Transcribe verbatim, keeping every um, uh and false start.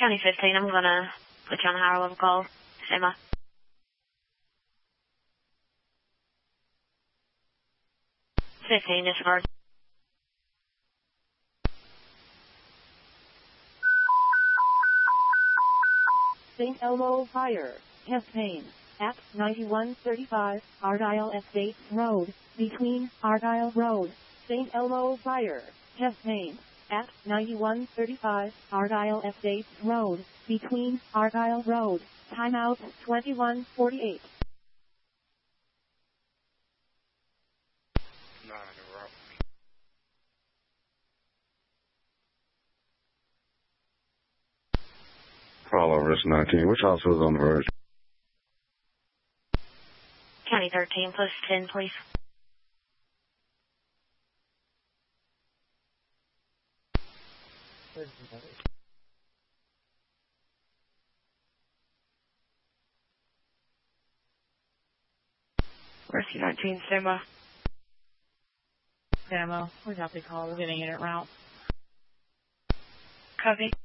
County fifteen, I'm gonna put you on a higher level call. Stand by. fifteen, disregard. Saint Elmo Fire, chest pain, at ninety-one thirty-five Argyle Estates Road, between Argyle Road. Saint Elmo Fire, chest pain, at ninety-one thirty-five Argyle Estates Road, between Argyle Road. Timeout twenty-one forty-eight. Follow risk nineteen. Which hospital is on the verge? County thirteen, plus ten, please. Rescue nineteen, stand by. Samo, we got the call. We're getting it at route. Copy.